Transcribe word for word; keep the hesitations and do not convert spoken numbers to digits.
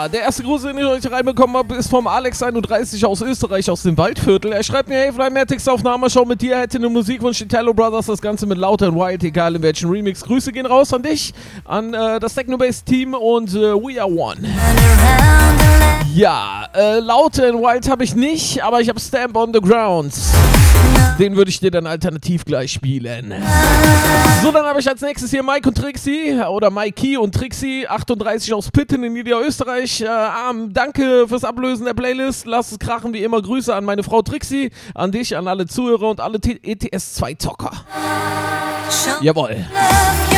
Ja, der erste Gruß, den ich euch reinbekommen habe, ist vom Alex einunddreißig aus Österreich, aus dem Waldviertel. Er schreibt mir, hey, Flymatics Aufnahmeshow mit dir, hätte eine Musikwunsch, die Tello Brothers, das Ganze mit Lauter and Wild, egal in welchen Remix. Grüße gehen raus an dich, an äh, das Techno-Bass-Team und äh, We Are One. Ja, äh, Lauter and Wild habe ich nicht, aber ich habe Stamp on the Ground. Den würde ich dir dann alternativ gleich spielen. So, dann habe ich als nächstes hier Mike und Trixie, oder Mikey und Trixie, achtunddreißig aus Pitten in Niederösterreich. Äh, ähm, danke fürs Ablösen der Playlist. Lass es krachen, wie immer. Grüße an meine Frau Trixie, an dich, an alle Zuhörer und alle E T S zwei Zocker. Jawohl.